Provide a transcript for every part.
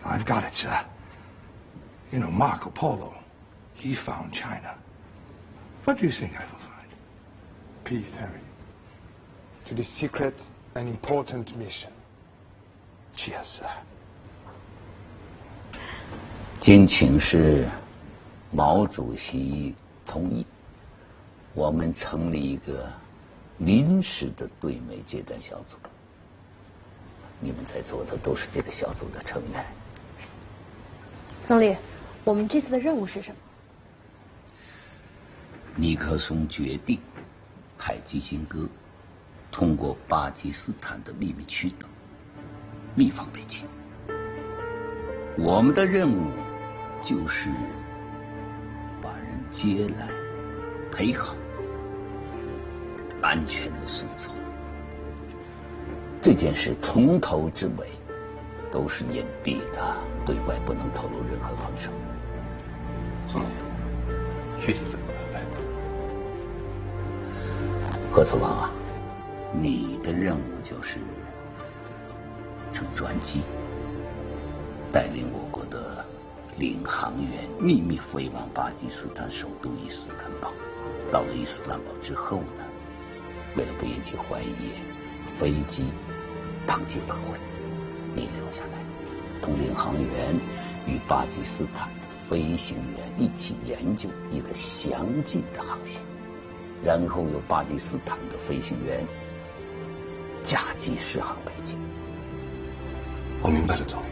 I've got it, sir. You know, Marco Polo, he found China. What do you think I will find? Peace, Harry. To the secret and important mission. Cheers, sir. 经请示毛主席同意，我们成立一个临时的对美接战小组。你们在座的都是这个小组的成员。 总理，我们这次的任务是什么？ 尼克松决定派基辛格通过巴基斯坦的秘密渠道密访北京。我们的任务就是把人接来，陪好，安全的送走。这件事从头至尾都是隐蔽的，对外不能透露任何风声。 总理，具体怎么安排？ 贺子王啊，你的任务就是乘专机带领我国的领航员秘密飞往巴基斯坦首都伊斯兰堡。到了伊斯兰堡之后呢，为了不引起怀疑，飞机当即返回，你留下来，同领航员与巴基斯坦的飞行员一起研究一个详尽的航线，然后由巴基斯坦的飞行员驾机驶航北京。 我明白了，总理。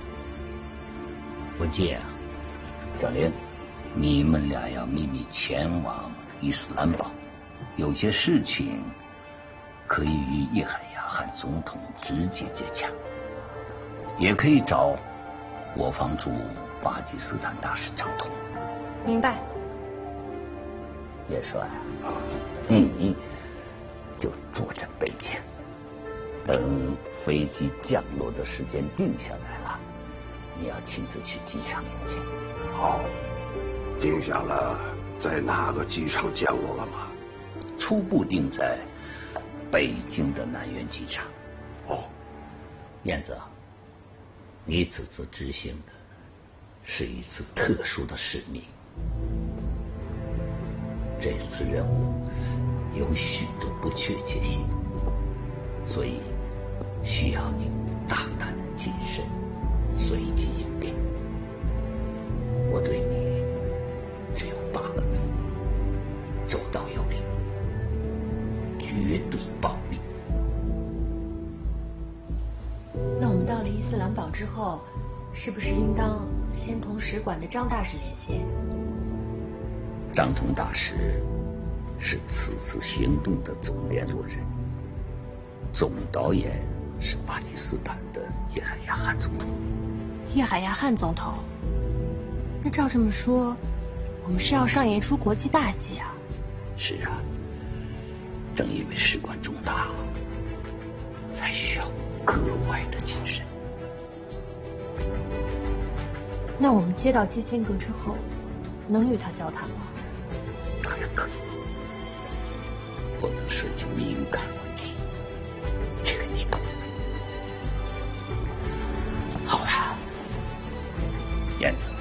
文介啊，小玲，你们俩要秘密前往伊斯兰堡，有些事情可以与叶海亚汗总统直接接洽，也可以找我方驻巴基斯坦大使畅通。 明白。 叶帅啊，你就坐镇北京，等飞机降落的时间定下来了，你要亲自去机场迎接。 好，定下了在哪个机场降落了吗？ 初步定在北京的南苑机场。 哦， 燕子，你此次执行的是一次特殊的使命。这次任务有许多不确切性，所以需要你大胆谨慎，随机应变。我对你只有8个字：周到有力，绝对保密。 那我们到了伊斯兰堡之后，是不是应当先同使馆的张大使联系？ 张同大使是此次行动的总联络人，总导演是巴基斯坦的叶海亚汗总统。 叶海亚汗总统？那照这么说，我们是要上演一出国际大戏啊！ 是啊，正因为事关重大，才需要格外的谨慎。 那我们接到基辛格之后，能与他交谈吗？ 当然可以，不能涉及敏感问题，这个你懂。好了，燕子，